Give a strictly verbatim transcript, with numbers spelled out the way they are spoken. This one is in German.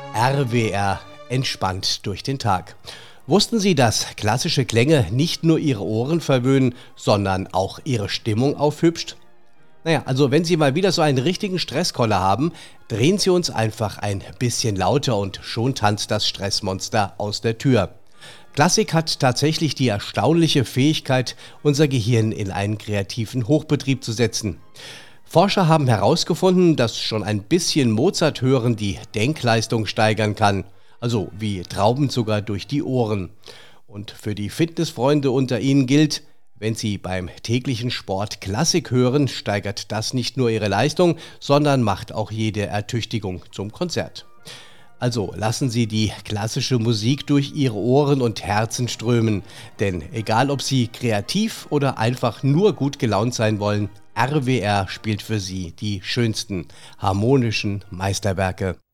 R W R entspannt durch den Tag. Wussten Sie, dass klassische Klänge nicht nur Ihre Ohren verwöhnen, sondern auch Ihre Stimmung aufhübscht? Naja, also wenn Sie mal wieder so einen richtigen Stresskoller haben, drehen Sie uns einfach ein bisschen lauter und schon tanzt das Stressmonster aus der Tür. Klassik hat tatsächlich die erstaunliche Fähigkeit, unser Gehirn in einen kreativen Hochbetrieb zu setzen. Forscher haben herausgefunden, dass schon ein bisschen Mozart hören die Denkleistung steigern kann. Also wie Traubenzucker durch die Ohren. Und für die Fitnessfreunde unter Ihnen gilt, wenn Sie beim täglichen Sport Klassik hören, steigert das nicht nur Ihre Leistung, sondern macht auch jede Ertüchtigung zum Konzert. Also lassen Sie die klassische Musik durch Ihre Ohren und Herzen strömen. Denn egal ob Sie kreativ oder einfach nur gut gelaunt sein wollen, R W R spielt für Sie die schönsten harmonischen Meisterwerke.